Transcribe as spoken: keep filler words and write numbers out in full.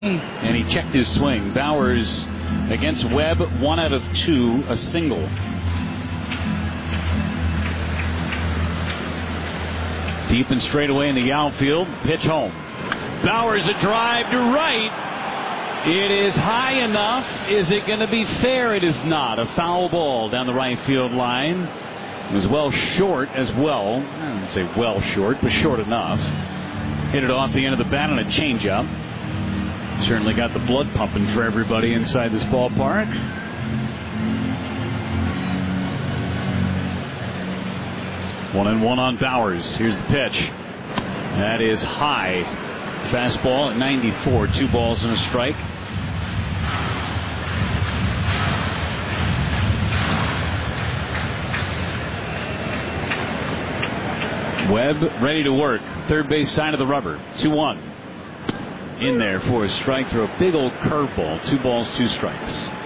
And he checked his swing. Bowers against Webb, one out of two, a single. Deep and straight away in the outfield. Pitch home. Bowers a drive to right. It is high enough. Is it going to be fair? It is not. A foul ball down the right field line. It was well short as well. I wouldn't say well short, but short enough. Hit it off the end of the bat on a changeup. Certainly got the blood pumping for everybody inside this ballpark. One and one on Bowers. Here's the pitch. That is high. Fastball at ninety-four. Two balls and a strike. Webb ready to work. Third base side of the rubber. two one. In there for a strike through a big old curveball. Two balls, two strikes.